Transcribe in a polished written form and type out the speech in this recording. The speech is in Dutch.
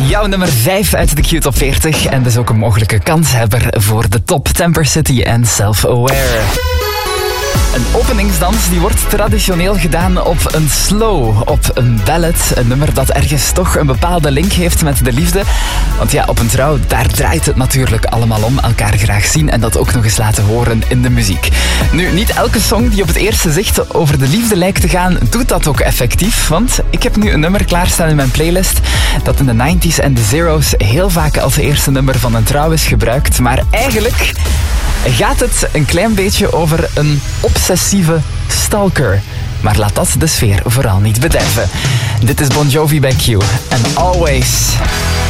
Jouw nummer 5 uit de Q-top 40 en dus ook een mogelijke kanshebber voor de top. Temper City en Self-Aware. Een openingsdans die wordt traditioneel gedaan op een slow, op een ballad. Een nummer dat ergens toch een bepaalde link heeft met de liefde. Want ja, op een trouw, daar draait het natuurlijk allemaal om. Elkaar graag zien en dat ook nog eens laten horen in de muziek. Nu, niet elke song die op het eerste zicht over de liefde lijkt te gaan, doet dat ook effectief. Want ik heb nu een nummer klaarstaan in mijn playlist dat in de 90s en de zero's heel vaak als eerste nummer van een trouw is gebruikt. Maar eigenlijk gaat het een klein beetje over een obsessieve stalker. Maar laat dat de sfeer vooral niet bederven. Dit is Bon Jovi bij Q. And Always.